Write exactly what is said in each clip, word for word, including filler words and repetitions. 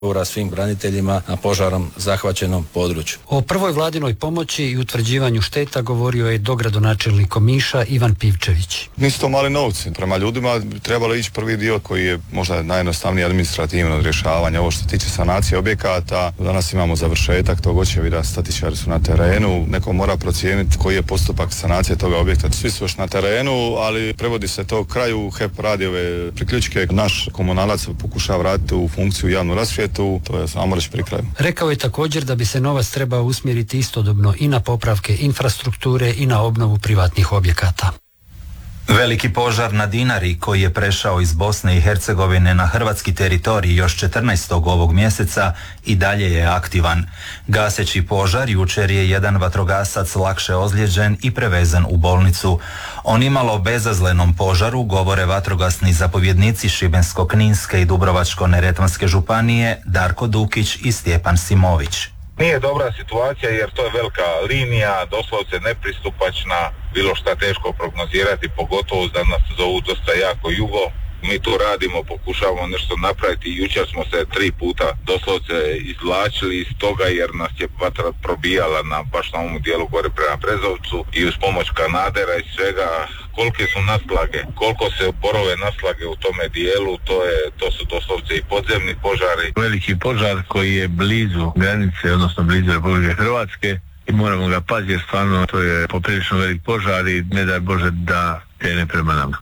svim braniteljima na požarom zahvaćenom području. O prvoj vladinoj pomoći i utvrđivanju šteta govorio je dogradonačelnik Omiša Ivan Pivčević. Nisu to mali novci. Prema ljudima trebalo ići prvi dio koji je možda najjednostavniji administrativno rješavanje. Ovo što se tiče sanacije objekata, danas imamo završetak tog očevida, statičari su na terenu, neko mora procijeniti koji je postupak sanacije toga objekta. Svi su još na terenu, ali prevodi se to kraju. H E P radi ove priključke, naš komunalac pokušava vratiti u funkciju javnu rasvjetu. To je samo reći pri kraju. Rekao je također da bi se novac trebao usmjeriti istodobno i na popravke infrastrukture i na obnovu privatnih objekata. Veliki požar na Dinari koji je prešao iz Bosne i Hercegovine na hrvatski teritorij još četrnaestog ovog mjeseca i dalje je aktivan. Gaseći požar jučer je jedan vatrogasac lakše ozlijeđen i prevezan u bolnicu. O nimalo bezazlenom požaru govore vatrogasni zapovjednici Šibensko-kninske i Dubrovačko-neretvanske županije Darko Dukić i Stjepan Simović. Nije dobra situacija jer to je velika linija, doslovce nepristupačna, bilo šta teško prognozirati, pogotovo da nas zovu dosta jako jugo. Mi tu radimo, pokušavamo nešto napraviti. Jučer smo se tri puta doslovce izvlačili iz toga jer nas je vatra probijala na, baš na ovom dijelu gore prema Brezovcu i uz pomoć kanadera i svega. Kolike su naslage, koliko se borove naslage u tome dijelu, to, je, to su doslovce i podzemni požari. Veliki požar koji je blizu granice, odnosno blizu Republike Hrvatske i moramo ga paziti jer stvarno to je poprilično velik požar i ne daj Bože da krene prema nama.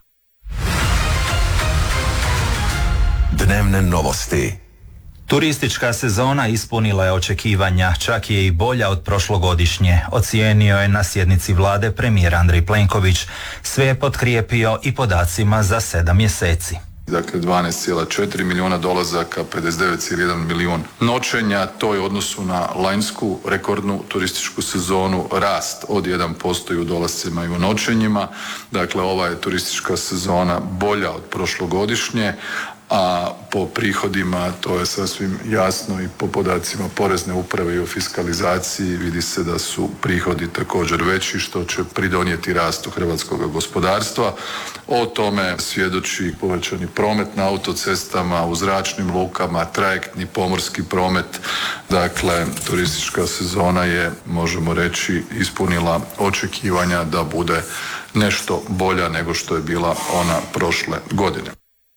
Dnevne novosti. Turistička sezona ispunila je očekivanja, čak je i bolja od prošlogodišnje, ocijenio je na sjednici vlade premijer Andrej Plenković. Sve je potkrijepio i podacima za sedam mjeseci. Dakle, dvanaest zarez četiri milijuna dolazaka, pedeset devet zarez jedan milijun noćenja, to je u odnosu na lanjsku rekordnu turističku sezonu rast od jedan posto i u dolascima i u noćenjima. Dakle, ova je turistička sezona bolja od prošlogodišnje, a po prihodima to je sasvim jasno i po podacima Porezne uprave i o fiskalizaciji vidi se da su prihodi također veći što će pridonijeti rastu hrvatskog gospodarstva. O tome svjedoči povećani promet na autocestama, u zračnim lukama, trajektni pomorski promet. Dakle, turistička sezona je, možemo reći, ispunila očekivanja da bude nešto bolja nego što je bila ona prošle godine.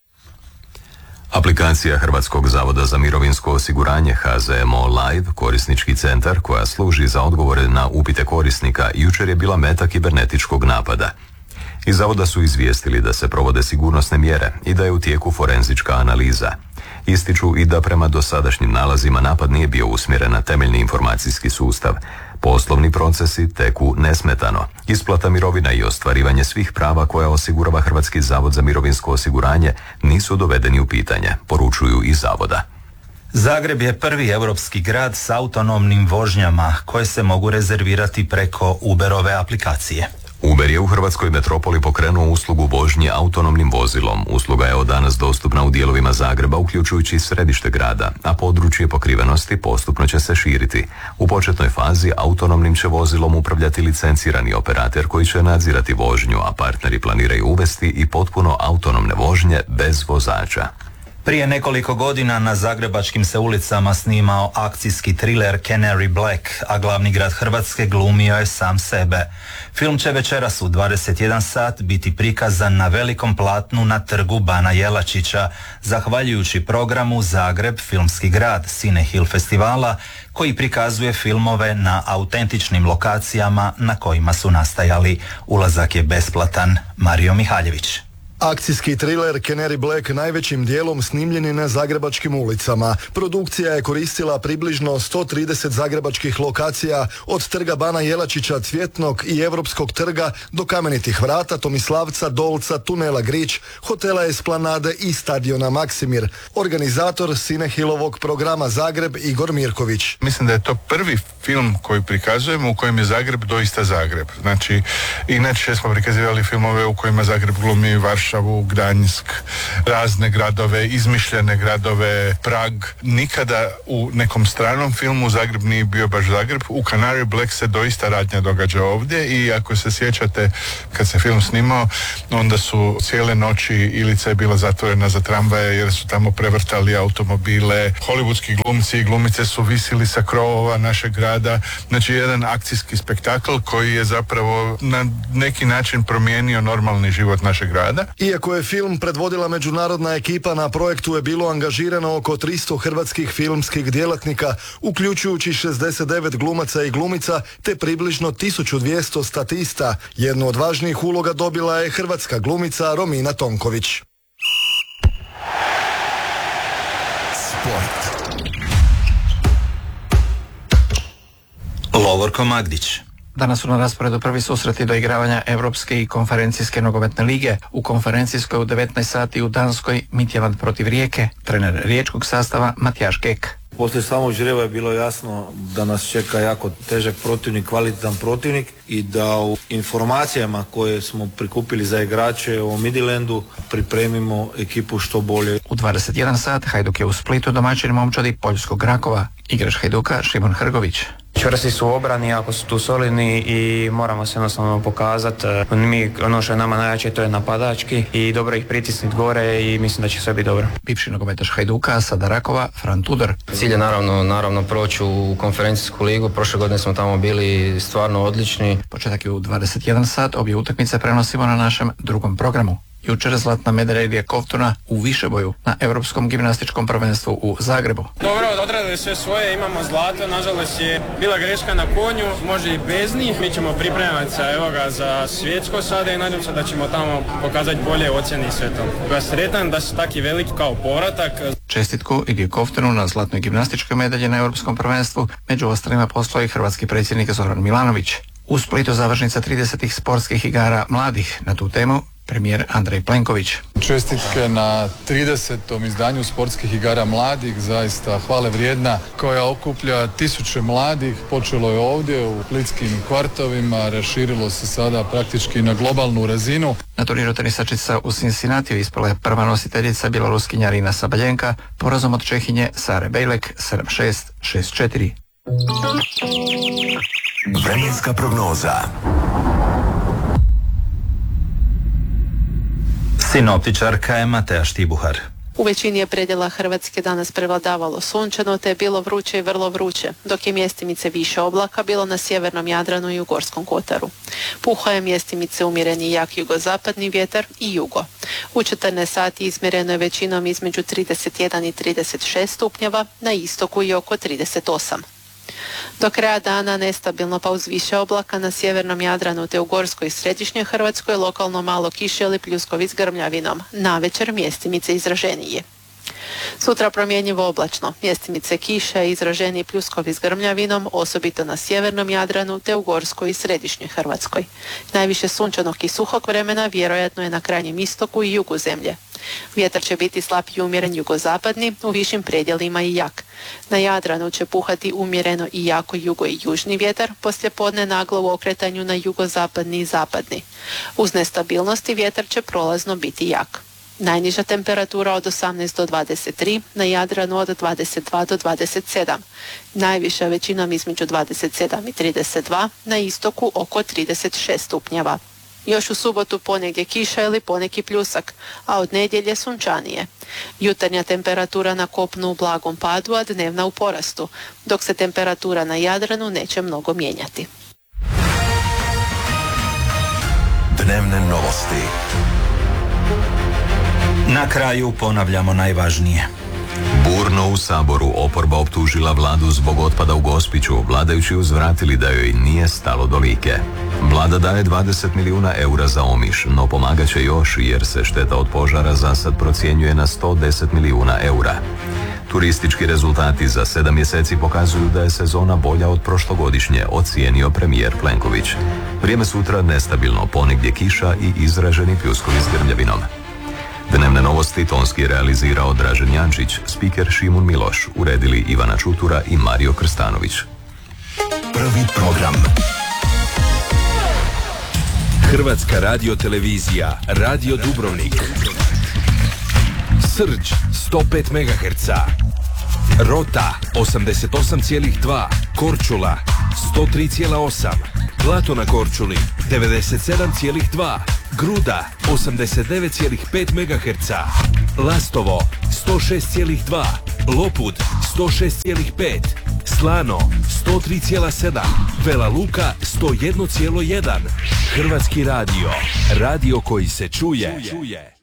Aplikacija Hrvatskog zavoda za mirovinsko osiguranje H Z M O Live, korisnički centar koja služi za odgovore na upite korisnika, jučer je bila meta kibernetičkog napada. Iz zavoda su izvijestili da se provode sigurnosne mjere i da je u tijeku forenzička analiza. Ističu i da prema dosadašnjim nalazima napad nije bio usmjeren na temeljni informacijski sustav. Poslovni procesi teku nesmetano. Isplata mirovina i ostvarivanje svih prava koja osigurava Hrvatski zavod za mirovinsko osiguranje nisu dovedeni u pitanje, poručuju iz zavoda. Zagreb je prvi europski grad s autonomnim vožnjama koje se mogu rezervirati preko Uberove aplikacije. Uber je u hrvatskoj metropoli pokrenuo uslugu vožnje autonomnim vozilom. Usluga je od danas dostupna u dijelovima Zagreba, uključujući središte grada, a područje pokrivenosti postupno će se širiti. U početnoj fazi autonomnim će vozilom upravljati licencirani operator koji će nadzirati vožnju, a partneri planiraju uvesti i potpuno autonomne vožnje bez vozača. Prije nekoliko godina na zagrebačkim se ulicama snimao akcijski thriller Canary Black, a glavni grad Hrvatske glumio je sam sebe. Film će večeras u dvadeset jedan sat biti prikazan na velikom platnu na trgu Bana Jelačića, zahvaljujući programu Zagreb filmski grad Cinehill festivala, koji prikazuje filmove na autentičnim lokacijama na kojima su nastajali. Ulazak je besplatan. Mario Mihaljević. Akcijski thriller Canary Black najvećim dijelom snimljen je na zagrebačkim ulicama. Produkcija je koristila približno sto trideset zagrebačkih lokacija od trga Bana Jelačića, Cvjetnog i Europskog trga do Kamenitih vrata, Tomislavca, Dolca, tunela Grič, hotela Esplanade i stadiona Maksimir. Organizator Cinehillovog programa Zagreb Igor Mirković. Mislim da je to prvi film koji prikazujemo u kojem je Zagreb doista Zagreb. Znači, inače smo prikazivali filmove u kojima Zagreb glumi Varšavu, Varšavu, Gdansk, razne gradove, izmišljene gradove, Prag. Nikada u nekom stranom filmu Zagreb nije bio baš Zagreb. U Canary Black se doista radnja događa ovdje i ako se sjećate kad se film snimao, onda su cijele noći Ilica je bila zatvorena za tramvaje jer su tamo prevrtali automobile. Hollywoodski glumci i glumice su visili sa krovova našeg grada. Znači jedan akcijski spektakl koji je zapravo na neki način promijenio normalni život našeg grada. Iako je film predvodila međunarodna ekipa, na projektu je bilo angažirano oko tristo hrvatskih filmskih djelatnika, uključujući šezdeset devet glumaca i glumica te približno tisuću dvjesto statista. Jednu od važnijih uloga dobila je hrvatska glumica Romina Tonković. Sport. Lovorko Magdić. Danas su na rasporedu prvi susreti do igravanja Europske i konferencijske nogometne lige. U konferencijskoj u devetnaest sati u Danskoj Midtjylland protiv Rijeke, trener riječkog sastava Matijaš Kek. Poslije samog žreba je bilo jasno da nas čeka jako težak protivnik, kvalitetan protivnik i da u informacijama koje smo prikupili za igrače u Midtjyllandu pripremimo ekipu što bolje. U dvadeset jedan sat Hajduk je u Splitu domaćin momčadi poljskog Rakova. Igrač Hajduka Šimon Hrgović. Čvrsti su u obrani, jako su tu solidni i moramo se jednostavno pokazati. Mi, ono što je nama najjače, to je napadački i dobro ih pritisniti gore i mislim da će sve biti dobro. Bivši nogometaš Hajduka, sada Rakova, Fran Tudor. Cilj je naravno, naravno proći u konferencijsku ligu. Prošle godine smo tamo bili stvarno odlični. Početak je u dvadeset jedan sat, obje utakmice prenosimo na našem drugom programu. Jučer zlatna medalja Kovtuna u višeboju na Europskom gimnastičkom prvenstvu u Zagrebu. Dobro, odradili sve svoje, imamo zlato, nažalost je bila greška na konju, može i bez njih. Mi ćemo pripremati se evo ga za svjetsko sada i nadam se da ćemo tamo pokazati bolje ocjene i sve to. Ja sretan da su taki veliki kao povratak. Čestitku Iliju Kovtunu na zlatnoj gimnastičkoj medalji na Europskom prvenstvu među ostalima poslao i hrvatski predsjednik Zoran Milanović. U Splitu završnica tridesetih sportskih igara mladih. Na tu temu premijer Andrej Plenković. Čestitke na tridesetom izdanju sportskih igara mladih, zaista hvale vrijedna, koja okuplja tisuće mladih. Počelo je ovdje u splitskim kvartovima, raširilo se sada praktički na globalnu razinu. Na turniru tenisačica u Cincinnatiju ispala je prva nositeljica bjeloruskinja Arina Sabaljenka porazom od Čehinje Sare Bejlek sedam šest, šest četiri. Vremenska prognoza. Sinoptičarka je Mateja Štibuhar. U većini je predjela Hrvatske danas prevladavalo sunčano, te je bilo vruće i vrlo vruće, dok je mjestimice više oblaka bilo na sjevernom Jadranu i u Gorskom kotaru. Puhao je mjestimice umjereni jak jugozapadni vjetar i jugo. U četrnaest sati izmjereno je većinom između trideset jedan i trideset šest stupnjeva, na istoku i oko trideset osam. Do kraja dana nestabilno pa uz više oblaka na sjevernom Jadranu te u Gorskoj i središnjoj Hrvatskoj lokalno malo kiše ili pljuskovi s grmljavinom. Navečer mjestimice izraženije. Sutra promjenjivo oblačno, mjestimice kiše i izraženi pljuskovi s grmljavinom, osobito na sjevernom Jadranu te u Gorskoj i središnjoj Hrvatskoj. Najviše sunčanog i suhog vremena vjerojatno je na krajnjem istoku i jugu zemlje. Vjetar će biti slab i umjeren jugozapadni, u višim predjelima i jak. Na Jadranu će puhati umjereno i jako jugo i južni vjetar, poslijepodne naglo u okretanju na jugozapadni i zapadni. Uz nestabilnosti vjetar će prolazno biti jak. Najniža temperatura od osamnaest do dvadeset tri, na Jadranu od dvadeset dva do dvadeset sedam. Najviša većinom između dvadeset sedam i trideset dva, na istoku oko trideset šest stupnjeva. Još u subotu ponegdje kiša ili poneki pljusak, a od nedjelje sunčanije. Jutarnja temperatura na kopnu u blagom padu, a dnevna u porastu, dok se temperatura na Jadranu neće mnogo mijenjati. Dnevne novosti. Na kraju ponavljamo najvažnije. Burno u Saboru oporba optužila vladu zbog otpada u Gospiću, vladajući uzvratili da joj nije stalo do Like. Vlada daje dvadeset milijuna eura za Omiš, no pomagat će još jer se šteta od požara za sad procjenjuje na sto deset milijuna eura. Turistički rezultati za sedam mjeseci pokazuju da je sezona bolja od prošlogodišnje, ocijenio premijer Plenković. Vrijeme sutra nestabilno, ponegdje kiša i izraženi pljuskovi s grmljavinom. Dnevne novosti tonski realizirao Dražen Jančić, spiker Šimun Miloš, uredili Ivana Čutura i Mario Krstanović. Prvi program. Hrvatska radiotelevizija, Radio Dubrovnik. Srđ sto pet megaherca. Rota osamdeset osam zarez dva, Korčula sto tri zarez osam, Blato na Korčuli devedeset sedam zarez dva, Gruda osamdeset devet zarez pet megaherca, Lastovo sto šest zarez dva, Lopud sto šest zarez pet, Slano sto tri zarez sedam, Vela Luka sto jedan zarez jedan. Hrvatski radio, radio koji se čuje.